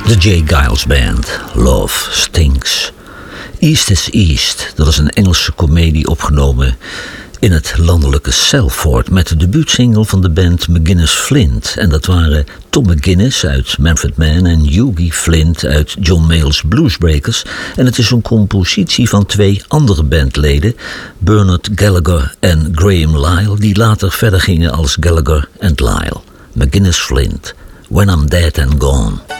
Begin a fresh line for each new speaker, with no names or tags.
De J. Giles Band, Love Stinks. East is East, dat is een Engelse komedie opgenomen in het landelijke Salford met de debuutsingle van de band McGuinness Flint. En dat waren Tom McGuinness uit Manfred Mann en Hughie Flint uit John Mayall's Bluesbreakers. En het is een compositie van 2 andere bandleden, Bernard Gallagher en Graham Lyle, die later verder gingen als Gallagher and Lyle. McGuinness Flint, When I'm Dead and Gone.